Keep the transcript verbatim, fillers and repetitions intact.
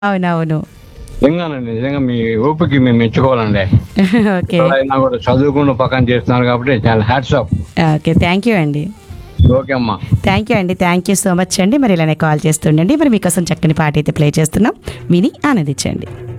అవునవును. నిజంగానండి. నిజంగా మీ ఓపికకి మేము మెచ్చుకోవాలండి. ఓకే. ఎప్పుడైనా కూడా చదువుకుండా పక్కన చేస్తున్నారు కాబట్టి చాలా hats off. Okay. Thank you అండి. ఓకే అమ్మా. థ్యాంక్ యూ అండి. థ్యాంక్ యూ సో మచ్ అండి. మరి ఇలానే కాల్ చేస్తుండండి. మరి మీకోసం చక్కని పాట అయితే ప్లే చేస్తున్నాం. విని ఆనందించండి.